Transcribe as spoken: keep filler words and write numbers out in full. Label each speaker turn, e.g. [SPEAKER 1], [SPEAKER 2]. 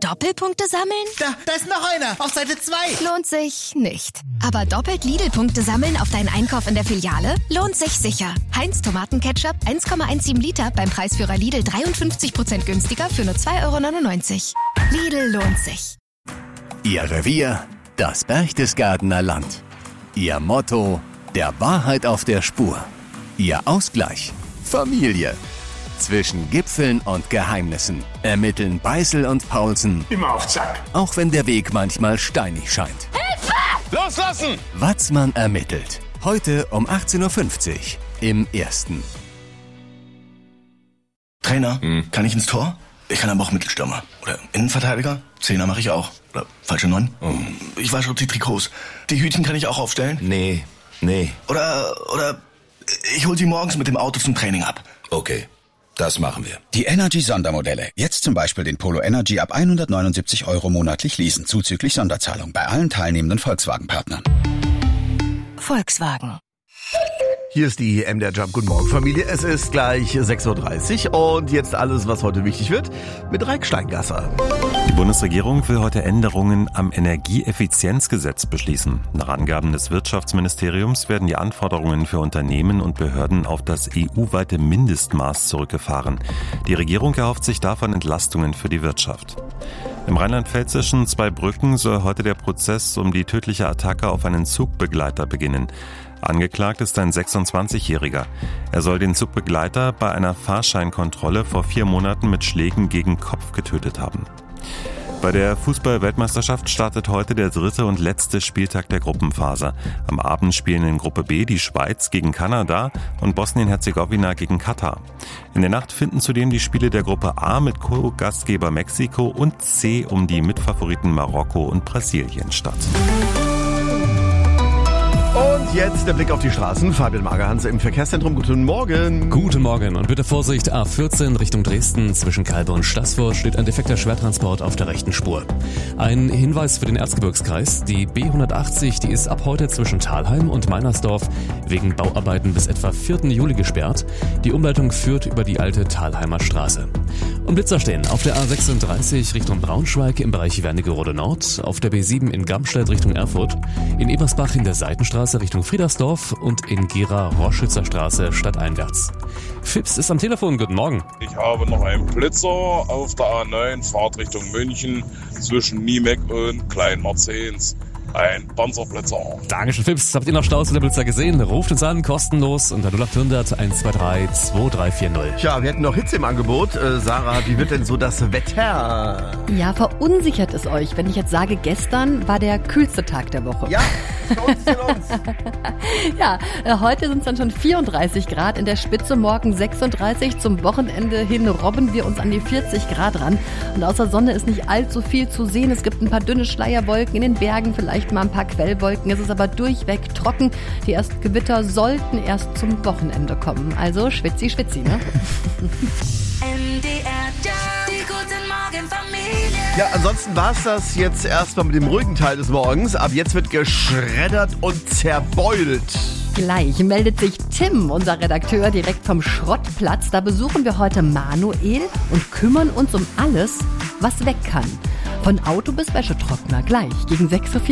[SPEAKER 1] Doppelpunkte sammeln?
[SPEAKER 2] Da, da ist noch einer, auf Seite zwei.
[SPEAKER 1] Lohnt sich nicht. Aber doppelt Lidl-Punkte sammeln auf deinen Einkauf in der Filiale? Lohnt sich sicher. Heinz Tomatenketchup eins Komma siebzehn Liter beim Preisführer Lidl dreiundfünfzig Prozent günstiger für nur zwei Euro neunundneunzig. Lidl lohnt sich.
[SPEAKER 3] Ihr Revier, das Berchtesgadener Land. Ihr Motto, der Wahrheit auf der Spur. Ihr Ausgleich, Familie. Zwischen Gipfeln und Geheimnissen ermitteln Beißel und Paulsen.
[SPEAKER 4] Immer auf Zack.
[SPEAKER 3] Auch wenn der Weg manchmal steinig scheint.
[SPEAKER 4] Hilfe! Loslassen!
[SPEAKER 3] Watzmann ermittelt. Heute um achtzehn Uhr fünfzig im Ersten.
[SPEAKER 5] Trainer, hm. kann ich ins Tor? Ich kann aber auch Mittelstürmer. Oder Innenverteidiger? Zehner mache ich auch. Oder falsche Neun? Oh. Ich wasche die Trikots. Die Hütchen kann ich auch aufstellen?
[SPEAKER 6] Nee, nee.
[SPEAKER 5] Oder, oder ich hol sie morgens mit dem Auto zum Training ab.
[SPEAKER 6] Okay. Das machen wir.
[SPEAKER 7] Die Energy-Sondermodelle. Jetzt zum Beispiel den Polo Energy ab hundertneunundsiebzig Euro monatlich leasen, zuzüglich Sonderzahlung bei allen teilnehmenden Volkswagen-Partnern.
[SPEAKER 1] Volkswagen.
[SPEAKER 8] Hier ist die M D R Jump. Guten Morgen, Familie. Es ist gleich sechs Uhr dreißig und jetzt alles, was heute wichtig wird, mit Reik Steingasser.
[SPEAKER 9] Die Bundesregierung will heute Änderungen am Energieeffizienzgesetz beschließen. Nach Angaben des Wirtschaftsministeriums werden die Anforderungen für Unternehmen und Behörden auf das E U-weite Mindestmaß zurückgefahren. Die Regierung erhofft sich davon Entlastungen für die Wirtschaft. Im rheinland-pfälzischen Zweibrücken soll heute der Prozess um die tödliche Attacke auf einen Zugbegleiter beginnen. Angeklagt ist ein sechsundzwanzigjähriger. Er soll den Zugbegleiter bei einer Fahrscheinkontrolle vor vier Monaten mit Schlägen gegen Kopf getötet haben. Bei der Fußball-Weltmeisterschaft startet heute der dritte und letzte Spieltag der Gruppenphase. Am Abend spielen in Gruppe B die Schweiz gegen Kanada und Bosnien-Herzegowina gegen Katar. In der Nacht finden zudem die Spiele der Gruppe A mit Co-Gastgeber Mexiko und C um die Mitfavoriten Marokko und Brasilien statt.
[SPEAKER 8] Und jetzt der Blick auf die Straßen. Fabian Magerhans im Verkehrszentrum. Guten Morgen.
[SPEAKER 10] Guten Morgen und bitte Vorsicht. A vierzehn Richtung Dresden. Zwischen Calbe und Stassfurt steht ein defekter Schwertransport auf der rechten Spur. Ein Hinweis für den Erzgebirgskreis. Die B hundertachtzig, die ist ab heute zwischen Thalheim und Meinersdorf wegen Bauarbeiten bis etwa vierten Juli gesperrt. Die Umleitung führt über die alte Thalheimer Straße. Und Blitzer stehen auf der A sechsunddreißig Richtung Braunschweig im Bereich Wernigerode Nord, auf der B sieben in Gamstedt Richtung Erfurt, in Ebersbach in der Seitenstraße Richtung Friedersdorf und in Gera Rohrschützer Straße stadteinwärts. Fips ist am Telefon, guten Morgen.
[SPEAKER 11] Ich habe noch einen Blitzer auf der A neun, Fahrt Richtung München zwischen Niemeck und Kleinmarzens. Ein Panzerblitzer.
[SPEAKER 10] Dankeschön, Fips. Habt ihr noch Staus oder Blitzer gesehen? Ruft uns an, kostenlos unter null acht hundert eins zwei drei zwei drei vier null.
[SPEAKER 8] Tja, wir hätten noch Hitze im Angebot. Äh, Sarah, wie wird denn so das Wetter?
[SPEAKER 12] Ja, verunsichert es euch, wenn ich jetzt sage, gestern war der kühlste Tag der Woche.
[SPEAKER 8] Ja, für uns, für uns.
[SPEAKER 12] Ja, äh, heute sind es dann schon vierunddreißig Grad in der Spitze, morgen sechsunddreißig. Zum Wochenende hin robben wir uns an die vierzig Grad ran. Und außer Sonne ist nicht allzu viel zu sehen. Es gibt ein paar dünne Schleierwolken in den Bergen, vielleicht mal ein paar Quellwolken. Es ist aber durchweg trocken. Die ersten Gewitter sollten erst zum Wochenende kommen. Also schwitzi, schwitzi, ne?
[SPEAKER 13] M D R, die guten Morgen Familie.
[SPEAKER 8] Ja, ansonsten war es das jetzt erstmal mit dem ruhigen Teil des Morgens. Ab jetzt wird geschreddert und zerbeult.
[SPEAKER 12] Gleich meldet sich Tim, unser Redakteur, direkt vom Schrottplatz. Da besuchen wir heute Manuel und kümmern uns um alles, was weg kann. Von Auto bis Wäschetrockner. Gleich gegen sechs Uhr.